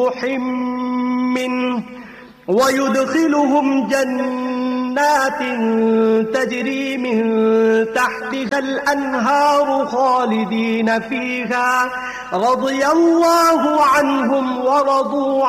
मिन्हु वयुदखिलुहुम जन्नातिन तजरी मिन तहतिहल अन्हारु खालिदीन फीहा रज़ियल्लाहु अन्हुम व रज़ू